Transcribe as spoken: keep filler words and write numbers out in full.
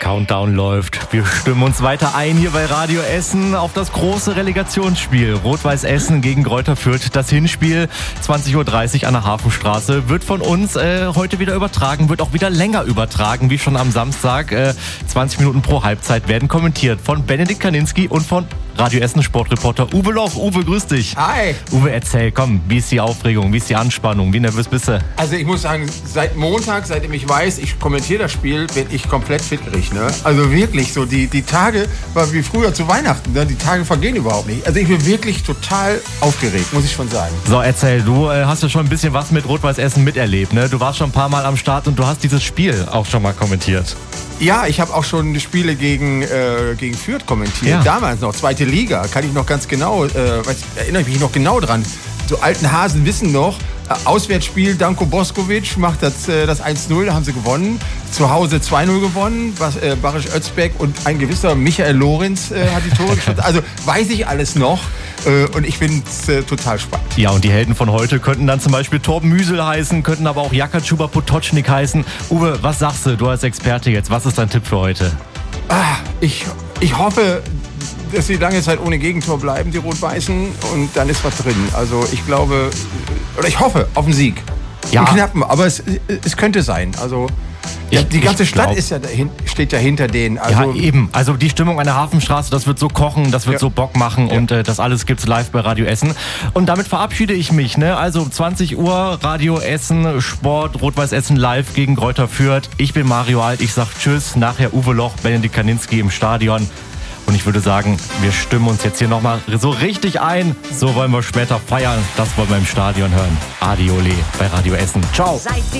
Countdown läuft. Wir stimmen uns weiter ein hier bei Radio Essen auf das große Relegationsspiel. Rot-Weiß Essen gegen Greuther Fürth. Das Hinspiel zwanzig Uhr dreißig an der Hafenstraße wird von uns äh, heute wieder übertragen, wird auch wieder länger übertragen, wie schon am Samstag. Äh, zwanzig Minuten pro Halbzeit werden kommentiert von Benedikt Kaninski und von Radio Essen Sportreporter Uwe Loch. Uwe, grüß dich. Hi. Uwe, erzähl, komm, wie ist die Aufregung, wie ist die Anspannung, wie nervös bist du? Also ich muss sagen, seit Montag, seitdem ich weiß, ich kommentiere das Spiel, bin ich komplett fitterig. Ne? Also wirklich, so die, die Tage, war wie früher zu Weihnachten, ne? Die Tage vergehen überhaupt nicht. Also ich bin wirklich total aufgeregt, muss ich schon sagen. So, erzähl, du äh, hast ja schon ein bisschen was mit Rot-Weiß Essen miterlebt, ne? Du warst schon ein paar Mal am Start und du hast dieses Spiel auch schon mal kommentiert. Ja, ich habe auch schon Spiele gegen, äh, gegen Fürth kommentiert. Ja. Damals noch, zweite Liga, kann ich noch ganz genau, äh, weiß, erinnere ich mich noch genau dran. So alten Hasen wissen noch, äh, Auswärtsspiel, Danko Boskovic macht das, äh, das eins null, da haben sie gewonnen. Zu Hause zwei null gewonnen, was, äh, Barisch Özbeck und ein gewisser Michael Lorenz äh, hat die Tore geschossen. Also weiß ich alles noch. Und ich finde es äh, total spannend. Ja, und die Helden von heute könnten dann zum Beispiel Torben Müsel heißen, könnten aber auch Jaka Chuba-Potocznik heißen. Uwe, was sagst du, du als Experte jetzt, was ist dein Tipp für heute? Ah, ich, ich hoffe, dass sie lange Zeit ohne Gegentor bleiben, die Rot-Weißen, und dann ist was drin. Also ich glaube, oder ich hoffe auf einen Sieg. Ja. Einen knappen, aber es, es könnte sein. Also ja, die ganze Stadt glaub. ist ja dahin, steht ja hinter denen. Ja, Also, eben. Also die Stimmung an der Hafenstraße, das wird so kochen, das wird ja. so Bock machen ja. und äh, das alles gibt's live bei Radio Essen. Und damit verabschiede ich mich. Ne? Also um zwanzig Uhr, Radio Essen, Sport, Rot-Weiß Essen live gegen Greuther Fürth. Ich bin Mario Alt, ich sag Tschüss. Nachher Uwe Loch, Benedikt Kaninski im Stadion. Und ich würde sagen, wir stimmen uns jetzt hier nochmal so richtig ein. So wollen wir später feiern. Das wollen wir im Stadion hören. Adiole bei Radio Essen. Ciao.